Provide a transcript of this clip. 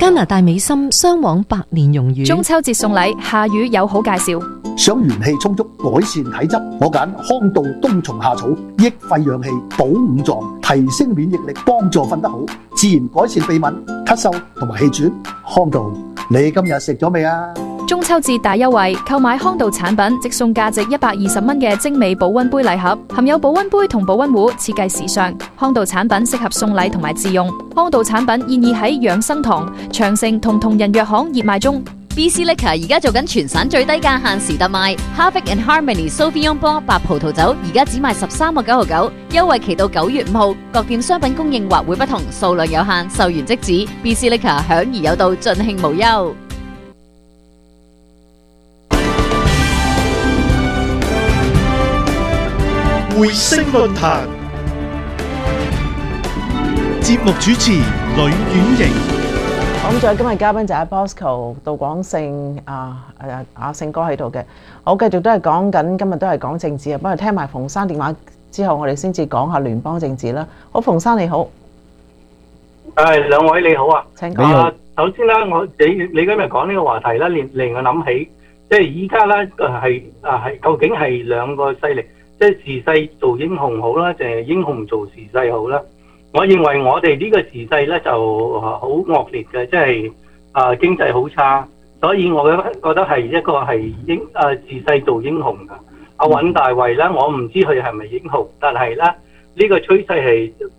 加拿大美心雙往百年榮譽。 中秋節送禮，夏雨有好介紹。 想元氣充足，改善體質，我揀康道冬蟲夏草，益肺養氣，補五臟，提升免疫力，幫助瞓得好，自然改善鼻敏、咳嗽同埋氣喘。康道，你今日食咗未啊？ 中秋節大優惠，購買康道產品即送價值120蚊嘅精美保溫杯禮盒，含有保溫杯同保溫壺，設計時尚。康道產品適合送禮同埋自用。康道產品現已喺養生堂、長城同同仁藥行熱賣中。 BC Liquor 而家做緊全省最低價限時特賣 Harvey and Harmony Sauvignon Blanc 白葡萄酒，而家只賣13.99，優惠期到9月5號。各店商品供應或會不同，數量有限，售完即止。BC Liquor 享而有道，盡興無憂。 匯聲論壇節目主持呂婉瑩。 咁再今日嘉賓就係 Bosco 杜廣勝阿勝哥喺度嘅。我繼續都係講緊，今日都係講政治啊。不過聽埋馮生電話之後，我哋先至講下聯邦政治啦。好，馮生你好。 兩位你好啊。 請講。 首先啦，你今日講呢個話題啦，令我諗起，即係依家咧係究竟係兩個勢力，即係時勢做英雄好啦，定係英雄做時勢好啦？我認為我哋呢個時勢咧就好惡劣嘅，即係經濟好差，所以我覺得係一個係時勢做英雄㗎。阿尹大衛咧，我唔知佢係咪英雄，但係咧呢個趨勢係